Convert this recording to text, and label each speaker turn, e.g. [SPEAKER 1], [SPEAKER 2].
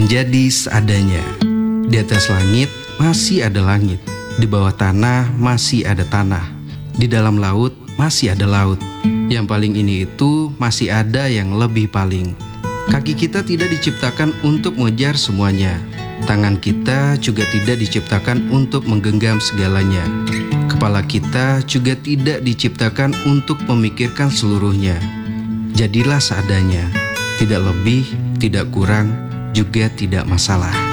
[SPEAKER 1] menjadi seadanya. Di atas langit masih ada langit, di bawah tanah masih ada tanah, di dalam laut masih ada laut. Yang paling ini itu masih ada yang lebih paling. Kaki kita tidak diciptakan untuk mengejar semuanya. Tangan kita juga tidak diciptakan untuk menggenggam segalanya. Kepala kita juga tidak diciptakan untuk memikirkan seluruhnya. Jadilah seadanya, tidak lebih, tidak kurang, juga tidak masalah.